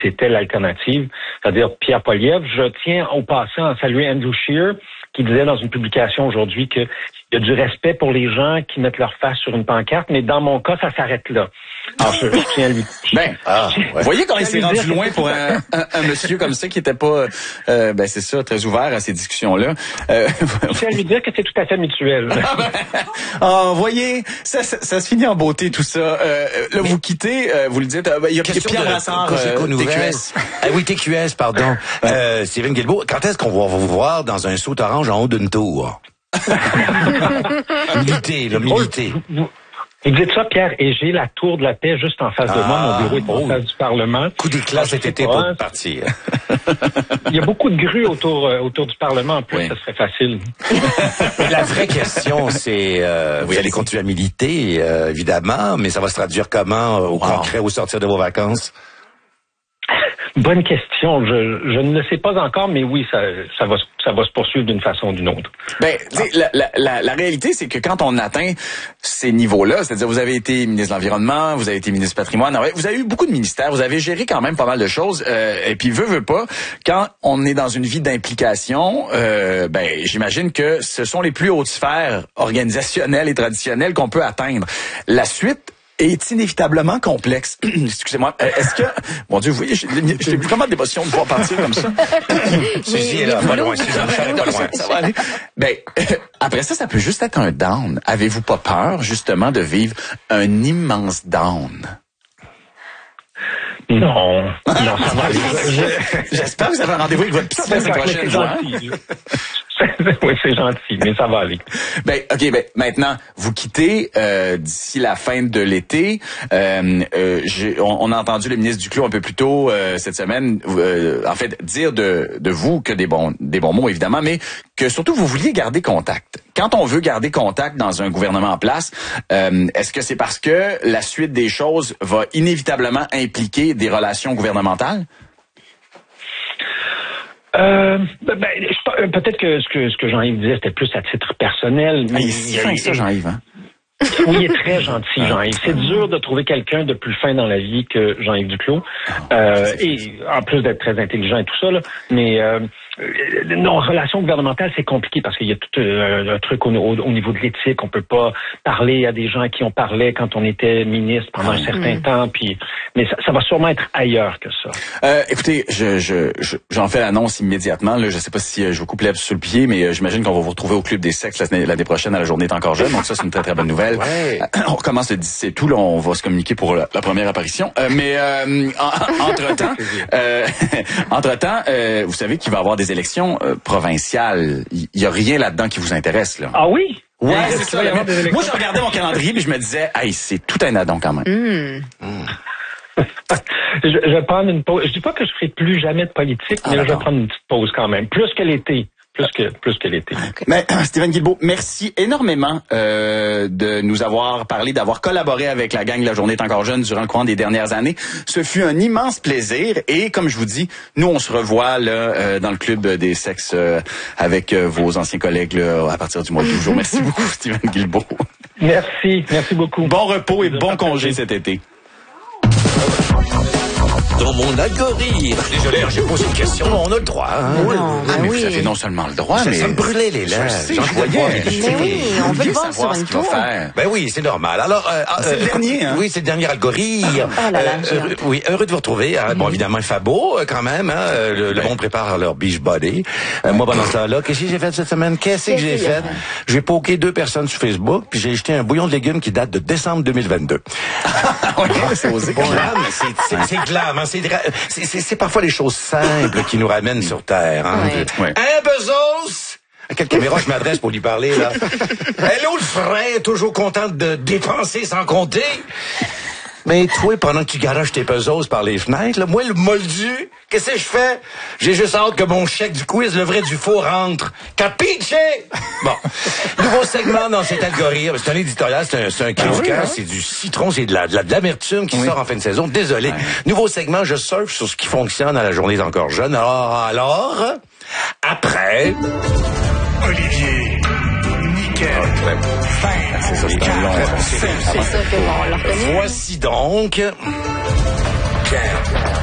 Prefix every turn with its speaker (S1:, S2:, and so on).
S1: c'était l'alternative, c'est-à-dire Pierre Poilievre. Je tiens au passant à saluer Andrew Scheer, qui disait dans une publication aujourd'hui qu'il y a du respect pour les gens qui mettent leur face sur une pancarte, mais dans mon cas, ça s'arrête là. Alors, je tiens à lui...
S2: Vous voyez quand il s'est rendu loin pour un monsieur comme ça qui était pas, c'est ça, très ouvert à ces discussions-là.
S1: Je tiens à lui dire que c'est tout à fait mutuel.
S2: Voyez, ça se finit en beauté tout ça. Là, vous quittez, vous le dites, il y a Pierre Brassard, TQS.
S3: Oui, TQS, pardon. Steven Guilbeault, quand est-ce qu'on va vous voir dans un saut orange en haut d'une tour? Militer.
S1: Vous dites ça, Pierre, et j'ai la tour de la paix juste en face de moi. Mon bureau est en face du Parlement.
S3: Coup d'éclat cet été pour partir.
S1: Il y a beaucoup de grues autour du Parlement. En plus, ça serait facile.
S3: La vraie question, c'est... vous allez continuer à militer, évidemment, mais ça va se traduire comment au concret au sortir de vos vacances?
S1: Bonne question. Je ne le sais pas encore, mais oui, ça va se poursuivre d'une façon ou d'une autre.
S2: La réalité, c'est que quand on atteint ces niveaux-là, c'est-à-dire vous avez été ministre de l'Environnement, vous avez été ministre du Patrimoine, vous avez eu beaucoup de ministères, vous avez géré quand même pas mal de choses, et puis veut pas, quand on est dans une vie d'implication, j'imagine que ce sont les plus hautes sphères organisationnelles et traditionnelles qu'on peut atteindre. La suite est inévitablement complexe. Excusez-moi. Est-ce que... Mon Dieu, vous voyez, j'ai vraiment d'émotion de pouvoir partir comme ça.
S3: Suzy est là, pas loin.
S2: Ça va aller. Après ça peut juste être un down. Avez-vous pas peur, justement, de vivre un immense down?
S1: Non, ça va aller.
S2: J'espère que vous avez un rendez-vous avec votre psy la semaine prochaine.
S1: Oui, c'est gentil, mais ça va aller.
S2: Maintenant, vous quittez d'ici la fin de l'été. On a entendu le ministre Duclos un peu plus tôt cette semaine, dire de vous que des bons mots, évidemment, mais que surtout vous vouliez garder contact. Quand on veut garder contact dans un gouvernement en place, est-ce que c'est parce que la suite des choses va inévitablement impliquer des relations gouvernementales?
S1: Peut-être que ce que Jean-Yves disait, c'était plus à titre personnel. Mais
S2: il est si fin que ça, Jean-Yves, hein?
S1: Oui, il est très gentil, Jean-Yves. C'est dur de trouver quelqu'un de plus fin dans la vie que Jean-Yves Duclos. Et en plus d'être très intelligent et tout ça, là. Mais nos relations gouvernementales, c'est compliqué parce qu'il y a tout un truc au niveau de l'éthique. On peut pas parler à des gens à qui on parlait quand on était ministre pendant un certain temps. Mais ça va sûrement être ailleurs que ça.
S2: Écoutez, j'en fais l'annonce immédiatement. Là, je sais pas si je vous coupe l'herbe sous le pied, mais j'imagine qu'on va vous retrouver au Club des sexes l'année prochaine à la Journée est encore jeune. Donc ça, c'est une très très bonne nouvelle.
S3: Ouais.
S2: On recommence le 17 août, là, on va se communiquer pour la première apparition. Mais entre-temps, vous savez qu'il va y avoir des élections provinciales. Il y a rien là-dedans qui vous intéresse, là.
S1: Ah oui?
S2: Ouais, c'est ça. Moi, je regardais mon calendrier et je me disais, c'est tout un addon quand même.
S1: Je vais prendre une pause. Je dis pas que je ferai plus jamais de politique, mais je vais prendre une petite pause quand même. Plus que l'été. Plus que l'été.
S2: Okay. Mais Steven Guilbeault, merci énormément de nous avoir parlé, d'avoir collaboré avec la gang de La Journée est encore jeune durant le courant des dernières années. Ce fut un immense plaisir et comme je vous dis, nous on se revoit là dans le Club des sexes avec vos anciens collègues là, à partir du mois de jour. Merci beaucoup Steven Guilbeault.
S1: Merci beaucoup.
S2: Bon repos et bon congé cet été.
S3: Dans mon algorithme. Désolé, j'ai posé une question. On a le droit. Hein?
S2: Mais vous avez non seulement le droit, mais...
S3: Ça me brûlait les lèvres.
S2: J'en voyais.
S4: On veut le voir sur une tour.
S3: Ben oui, c'est normal. Alors,
S2: c'est le dernier, hein?
S3: Oui, c'est le dernier algorithme. Oui, heureux de vous retrouver. Bon, évidemment, il fait beau quand même. Le monde prépare leur beach body. Moi, pendant ce temps-là, qu'est-ce que j'ai fait cette semaine? Qu'est-ce que j'ai fait? J'ai poké 2 personnes sur Facebook, puis j'ai jeté un bouillon de légumes qui date de décembre 2022.
S2: C'est osé.
S3: C'est glam, hein? C'est parfois les choses simples qui nous ramènent sur Terre. Hein?
S2: Ouais.
S3: Hein, Bezos? À quelle caméra je m'adresse pour lui parler, là? Hello, le frère, toujours content de dépenser sans compter? Mais toi, pendant que tu garages tes puzzles par les fenêtres, là, moi, le moldu, qu'est-ce que je fais? J'ai juste hâte que mon chèque du quiz, le vrai du faux, rentre. Capiche? Bon. Nouveau segment dans cet algorithme. C'est un éditorial, c'est un cri du cœur, c'est du citron, c'est de l'amertume qui sort en fin de saison. Désolé. Ouais. Nouveau segment, je surfe sur ce qui fonctionne à La Journée est encore jeune. Alors, après...
S5: Olivier.
S2: C'est ça, c'est un long.
S4: C'est ça que bon, on l'a reconnu.
S3: Voici donc...